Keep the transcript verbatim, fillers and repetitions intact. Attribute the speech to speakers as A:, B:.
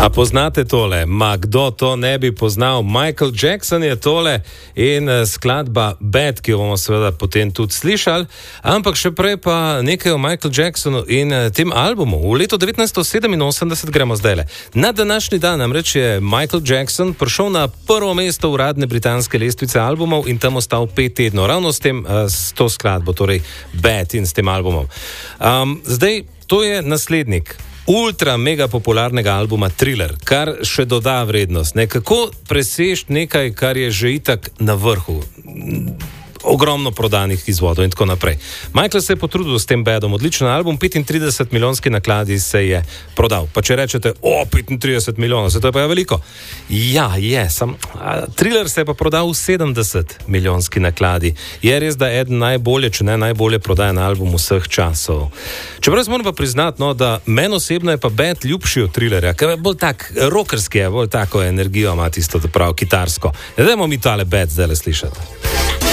A: A poznate tole? Ma kdo to ne bi poznal? Michael Jackson je tole in skladba Bad, ki jo bomo seveda potem tudi slišali, ampak še prej pa nekaj o Michael Jacksonu in tem albumu. V letu devetnajststo sedeminosemdeset gremo zdajle. Na današnji dan namreč je Michael Jackson prišel na prvo mesto uradne britanske lestvice albumov in tam ostal pet tednov. Ravno s tem, s to skladbo, torej Bad in s tem albumom. Um, zdaj, to je naslednik ultra mega popularnega albuma Thriller, kar še doda vrednost. Ne? Kako presežti nekaj, kar je že itak na vrhu? Ogromno prodanih izvodov in tako naprej. Michael se je potrudil s tem Badom. Odličen album, petintrideset milijonski nakladi se je prodal. Pa če rečete, o, petintrideset milijonov, se to je pa veliko. Ja, je, sam a, Thriller se je pa prodal v sedemdeset milijonski nakladi. Je res, da eden najbolje, če ne najbolje prodajen album vseh časov. Čeprav moram pa priznati, no, da meni osebno je pa Bad ljubši od Thrillerja, ker je bolj tak rockerski, je bolj tako energijo ima tisto, da prav kitarsko. Ja, dajmo mi tale Bad zdaj le slišati.